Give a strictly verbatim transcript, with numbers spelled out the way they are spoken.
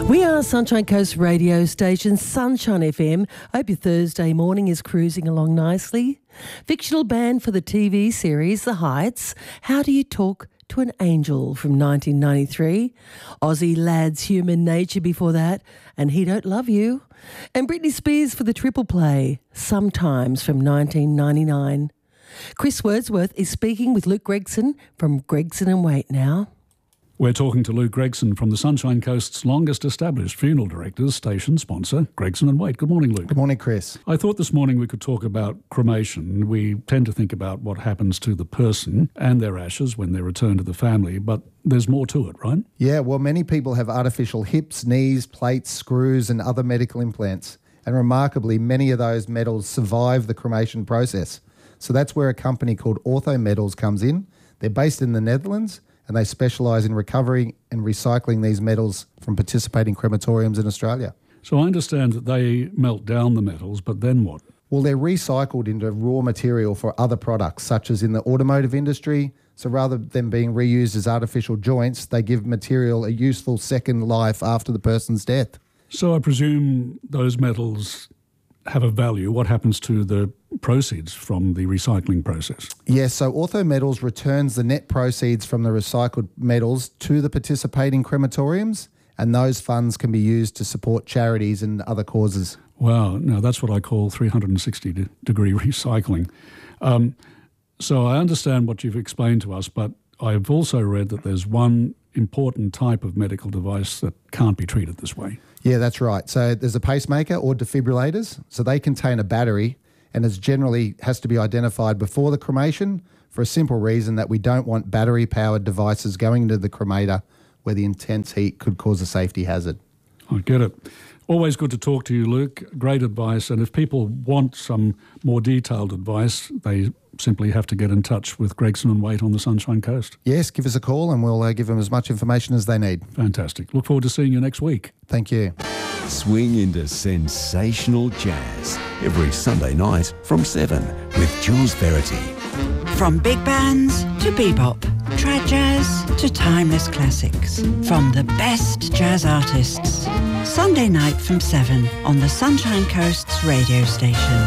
We are Sunshine Coast radio station, Sunshine F M. Hope your Thursday morning is cruising along nicely. Fictional band for the T V series The Heights. How Do You Talk to an Angel from nineteen ninety-three. Aussie Lads Human Nature before that, and He Don't Love You. And Britney Spears for the triple play, Sometimes from nineteen ninety-nine. Chris Wordsworth is speaking with Luke Gregson from Gregson and Waite now. We're talking to Luke Gregson from the Sunshine Coast's longest established funeral directors, station sponsor, Gregson and Waite. Good morning, Luke. Good morning, Chris. I thought this morning we could talk about cremation. We tend to think about what happens to the person and their ashes when they return to the family, but there's more to it, right? Yeah, well, many people have artificial hips, knees, plates, screws and other medical implants. And remarkably, many of those metals survive the cremation process. So that's where a company called Ortho Metals comes in. They're based in the Netherlands, and they specialise in recovering and recycling these metals from participating crematoriums in Australia. So I understand that they melt down the metals, but then what? Well, they're recycled into raw material for other products, such as in the automotive industry. So rather than being reused as artificial joints, they give material a useful second life after the person's death. So I presume those metals have a value. What happens to the proceeds from the recycling process? Yes, so Ortho Metals returns the net proceeds from the recycled metals to the participating crematoriums, and those funds can be used to support charities and other causes. Wow, now that's what I call three hundred sixty degree recycling. Um, so I understand what you've explained to us, but I've also read that there's one important type of medical device that can't be treated this way. Yeah, that's right. So there's a pacemaker or defibrillators. So they contain a battery, and it generally has to be identified before the cremation for a simple reason that we don't want battery-powered devices going into the cremator where the intense heat could cause a safety hazard. I get it. Always good to talk to you, Luke. Great advice. And if people want some more detailed advice, they simply have to get in touch with Gregson and Waite on the Sunshine Coast. Yes, give us a call and we'll uh, give them as much information as they need. Fantastic. Look forward to seeing you next week. Thank you. Swing into sensational jazz every Sunday night from seven with Jules Verity. From big bands to bebop, trad jazz to timeless classics. From the best jazz artists. Sunday night from seven on the Sunshine Coast's radio station.